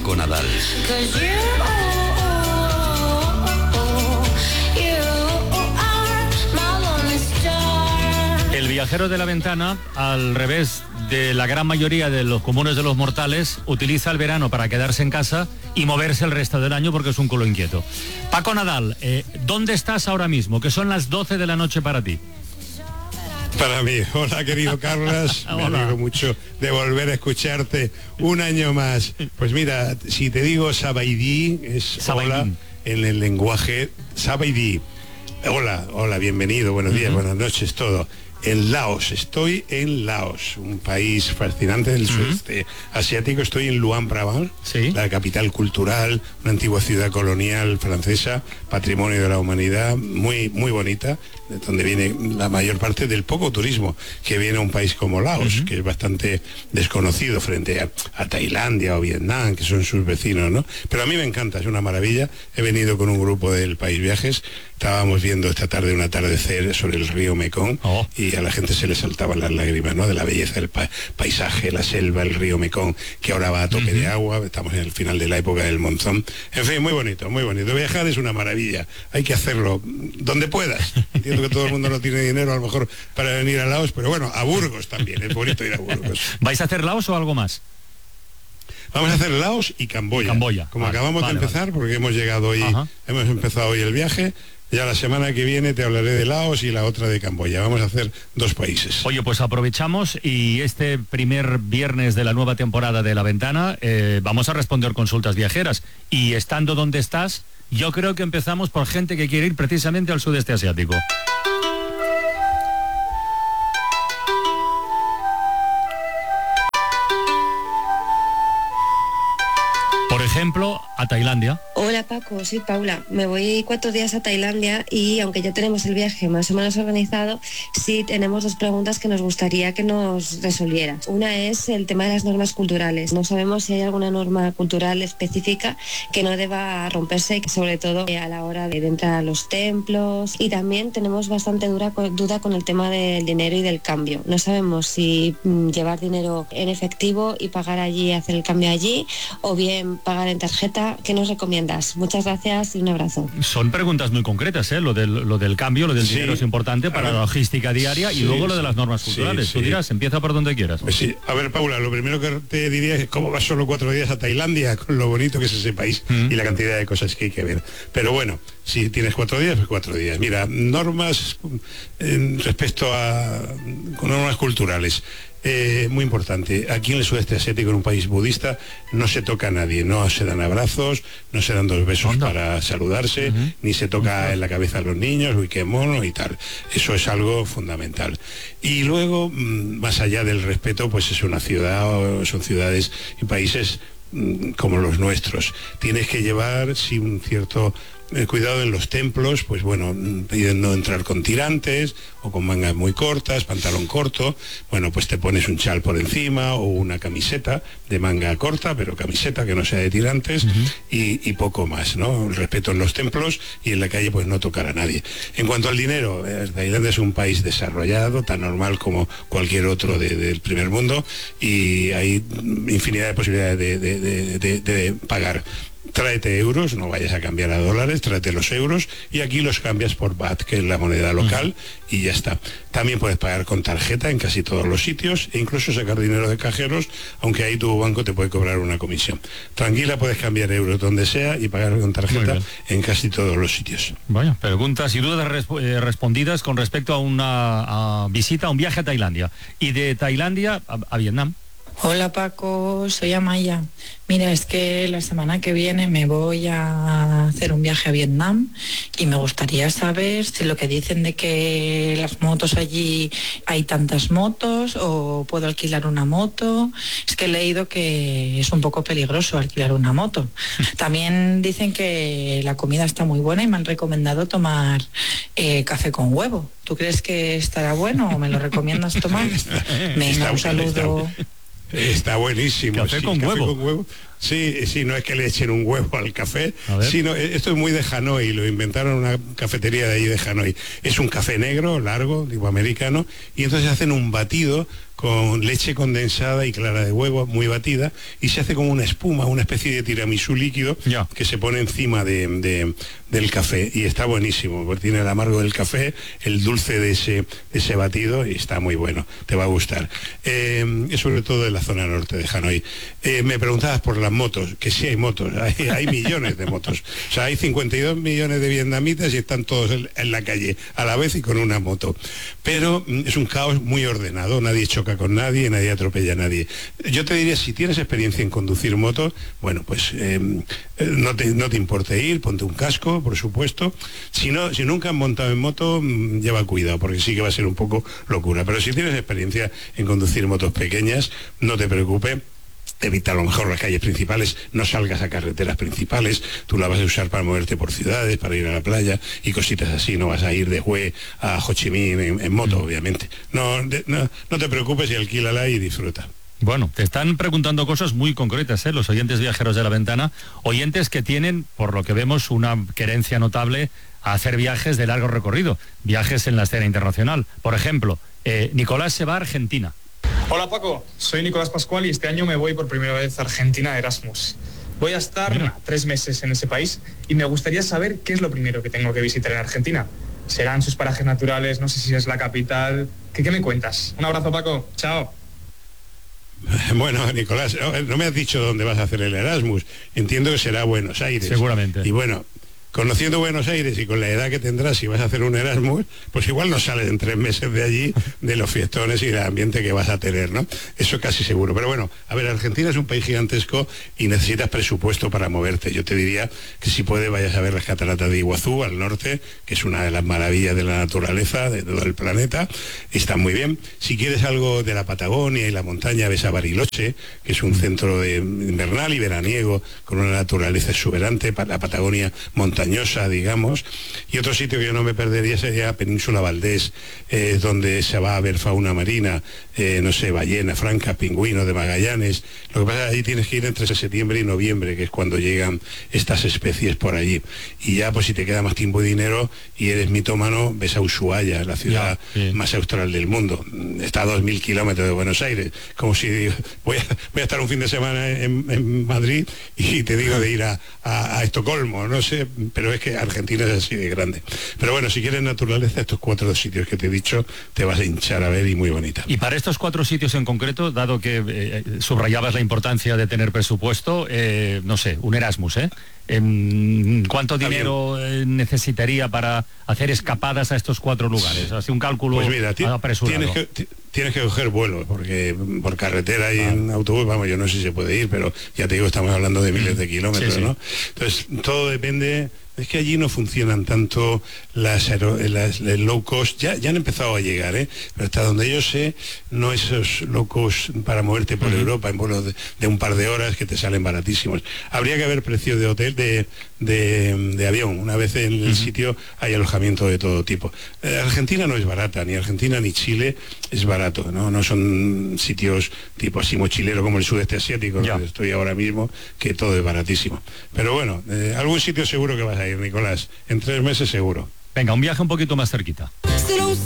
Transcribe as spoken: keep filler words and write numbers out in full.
Paco Nadal. El viajero de la ventana, al revés de la gran mayoría de los comunes de los mortales, utiliza el verano para quedarse en casa y moverse el resto del año porque es un culo inquieto. Paco Nadal, eh, ¿dónde estás ahora mismo? Que son las doce de la noche para ti. Para mí, hola querido Carlos, me alegro mucho de volver a escucharte un año más. Pues mira, si te digo Sabaidí, es Sabaidí. Hola en el lenguaje Sabaidí. Hola, hola, bienvenido, buenos días, uh-huh. buenas noches, todo. En Laos, estoy en Laos, un país fascinante del uh-huh. sudeste asiático. Estoy en Luang Prabang, ¿sí? La capital cultural, una antigua ciudad colonial francesa, patrimonio de la humanidad, muy, muy bonita, de donde viene la mayor parte del poco turismo que viene a un país como Laos, uh-huh. que es bastante desconocido frente a, a Tailandia o Vietnam, que son sus vecinos, ¿no? Pero a mí me encanta, es una maravilla. He venido con un grupo del País Viajes, estábamos viendo esta tarde un atardecer sobre el río Mekong, oh. y a la gente se le saltaban las lágrimas, ¿no? De la belleza del pa- paisaje, la selva, el río Mekong, que ahora va a tope uh-huh. de agua, estamos en el final de la época del monzón. En fin, muy bonito, muy bonito. Viajar es una maravilla, hay que hacerlo donde puedas. Entiendo que todo el mundo no tiene dinero a lo mejor para venir a Laos, pero bueno, a Burgos también, es bonito ir a Burgos. ¿Vais a hacer Laos o algo más? Vamos a hacer Laos y Camboya. Camboya. Como vale, acabamos vale, de empezar, vale. porque hemos llegado hoy, Ajá. hemos empezado hoy el viaje. Ya la semana que viene te hablaré de Laos y la otra de Camboya. Vamos a hacer dos países. Oye, pues aprovechamos y este primer viernes de la nueva temporada de La Ventana eh, vamos a responder consultas viajeras. Y estando donde estás, yo creo que empezamos por gente que quiere ir precisamente al sudeste asiático. Por ejemplo, a Tailandia. Hola Paco, soy Paula. Me voy cuatro días a Tailandia y aunque ya tenemos el viaje más o menos organizado, sí tenemos dos preguntas que nos gustaría que nos resolvieras. Una es el tema de las normas culturales. No sabemos si hay alguna norma cultural específica que no deba romperse, sobre todo a la hora de entrar a los templos. Y también tenemos bastante dura, duda con el tema del dinero y del cambio. No sabemos si mm, llevar dinero en efectivo y pagar allí, hacer el cambio allí, o bien pagar en tarjeta. ¿Qué nos recomiendas? Muchas gracias y un abrazo. Son preguntas muy concretas, ¿eh? Lo del, lo del cambio, lo del sí. dinero es importante para ver, la logística diaria sí, y luego lo de las normas culturales. Sí, Tú sí. dirás, empieza por donde quieras. Pues sí. A ver, Paula, lo primero que te diría es cómo vas solo cuatro días a Tailandia, con lo bonito que es ese país mm. y la cantidad de cosas que hay que ver. Pero bueno, si tienes cuatro días, pues cuatro días. Mira, normas eh, respecto a con normas culturales. Eh, muy importante, aquí en el sudeste asiático, en un país budista, no se toca a nadie, no se dan abrazos, no se dan dos besos Onda. para saludarse, uh-huh. ni se toca uh-huh. en la cabeza a los niños, uy, qué mono y tal. Eso es algo fundamental. Y luego, más allá del respeto, pues es una ciudad, son ciudades y países como los nuestros. Tienes que llevar, sí, un cierto eh, cuidado en los templos, pues bueno, no entrar con tirantes o con mangas muy cortas, pantalón corto. Bueno, pues te pones un chal por encima o una camiseta de manga corta, pero camiseta que no sea de tirantes, uh-huh. y, y poco más, ¿no? El respeto en los templos y en la calle, pues no tocar a nadie. En cuanto al dinero, eh, Tailandia es un país desarrollado, tan normal como cualquier otro de, del primer mundo, y hay infinidad de posibilidades de, de, de, de, de pagar. Tráete euros, no vayas a cambiar a dólares, tráete los euros y aquí los cambias por baht, que es la moneda local, uh-huh. y ya está. También puedes pagar con tarjeta en casi todos los sitios e incluso sacar dinero de cajeros, aunque ahí tu banco te puede cobrar una comisión. Tranquila, puedes cambiar euros donde sea y pagar con tarjeta en casi todos los sitios. Vaya, preguntas y dudas resp- eh, respondidas con respecto a una a visita, a un viaje a Tailandia. Y de Tailandia a, a Vietnam. Hola Paco, soy Amaya. Mira, es que la semana que viene me voy a hacer un viaje a Vietnam y me gustaría saber si lo que dicen de que las motos allí hay tantas motos o puedo alquilar una moto. Es que he leído que es un poco peligroso alquilar una moto. También dicen que la comida está muy buena y me han recomendado tomar eh, café con huevo. ¿Tú crees que estará bueno o me lo recomiendas tomar? Venga, un saludo. Está buenísimo. Café, sí, con, café huevo. con huevo. Sí, sí, no es que le echen un huevo al café, sino esto es muy de Hanoi, lo inventaron en una cafetería de ahí de Hanoi. Es un café negro, largo, tipo americano, y entonces hacen un batido con leche condensada y clara de huevo muy batida, y se hace como una espuma, una especie de tiramisú líquido yeah. que se pone encima de, de, del café, y está buenísimo, porque tiene el amargo del café, el dulce de ese, de ese batido, y está muy bueno, te va a gustar. Eh, es sobre todo en la zona norte de Hanoi. Eh, me preguntabas por las motos, que sí hay motos, hay, hay millones de motos, o sea, hay cincuenta y dos millones de vietnamitas y están todos en, en la calle a la vez y con una moto, pero es un caos muy ordenado, nadie choca con nadie, nadie atropella a nadie. Yo te diría, si tienes experiencia en conducir moto, bueno, pues eh, no, te, no te importe ir, ponte un casco, por supuesto. Si no, si nunca has montado en moto, lleva cuidado, porque sí que va a ser un poco locura. Pero si tienes experiencia en conducir motos pequeñas, no te preocupes. Evita a lo mejor las calles principales, no salgas a carreteras principales, tú la vas a usar para moverte por ciudades, para ir a la playa y cositas así, no vas a ir de Hue a Ho Chi Minh en, en moto, obviamente. No, de, no, no te preocupes y alquílala y disfruta. Bueno, te están preguntando cosas muy concretas, ¿eh? Los oyentes viajeros de La Ventana, oyentes que tienen, por lo que vemos, una querencia notable a hacer viajes de largo recorrido, viajes en la escena internacional. Por ejemplo, eh, Nicolás se va a Argentina. Hola Paco, soy Nicolás Pascual y este año me voy por primera vez a Argentina de Erasmus. Voy a estar Mira. tres meses en ese país y me gustaría saber qué es lo primero que tengo que visitar en Argentina. ¿Serán sus parajes naturales? No sé si es la capital. ¿Qué, qué me cuentas? Un abrazo Paco, chao. Bueno, Nicolás, no me has dicho dónde vas a hacer el Erasmus. Entiendo que será Buenos Aires. Seguramente. Y bueno, conociendo Buenos Aires y con la edad que tendrás si vas a hacer un Erasmus, pues igual no sales en tres meses de allí, de los fiestones y del ambiente que vas a tener, ¿no? Eso casi seguro. Pero bueno, a ver, Argentina es un país gigantesco y necesitas presupuesto para moverte. Yo te diría que si puedes vayas a ver las cataratas de Iguazú al norte, que es una de las maravillas de la naturaleza de todo el planeta. Están muy bien. Si quieres algo de la Patagonia y la montaña, ves a Bariloche, que es un centro de invernal y veraniego con una naturaleza exuberante, la Patagonia montañosa, digamos. Y otro sitio que yo no me perdería sería Península Valdés, eh, donde se va a ver fauna marina, eh, no sé, ballena franca, pingüino de Magallanes. Lo que pasa es que ahí tienes que ir entre septiembre y noviembre, que es cuando llegan estas especies por allí. Y ya, pues si te queda más tiempo y dinero y eres mitómano, ves a Ushuaia, la ciudad ya, sí. más austral del mundo. Está a dos mil kilómetros de Buenos Aires. Como si digo, voy a, voy a estar un fin de semana en, en Madrid y te digo de ir a, a, a Estocolmo, no sé, pero es que Argentina es así de grande. Pero bueno, si quieres naturaleza, estos cuatro sitios que te he dicho, te vas a hinchar a ver y muy bonita. Y para estos cuatro sitios en concreto, dado que eh, subrayabas la importancia de tener presupuesto, eh, no sé, un Erasmus, ¿eh? ¿Cuánto dinero necesitaría para hacer escapadas a estos cuatro lugares? Así un cálculo pues mira, apresurado. Tienes que, tienes que coger vuelo, porque por carretera y ah. en autobús, vamos, yo no sé si se puede ir, pero ya te digo, estamos hablando de miles de kilómetros, sí, sí. ¿no? Entonces, todo depende. Es que allí no funcionan tanto las, aero, las, las low cost, ya, ya han empezado a llegar, ¿eh? Pero hasta donde yo sé, no esos low cost para moverte por uh-huh. Europa en vuelos de, de un par de horas que te salen baratísimos. Habría que haber precios de hotel, de, de, de avión. Una vez en el uh-huh. sitio hay alojamiento de todo tipo. Eh, Argentina no es barata, ni Argentina ni Chile es barato, ¿no? No son sitios tipo así mochilero como el sudeste asiático, yeah. donde estoy ahora mismo, que todo es baratísimo. Pero bueno, eh, algún sitio seguro que vas a ir, Nicolás, en tres meses seguro. Venga, un viaje un poquito más cerquita.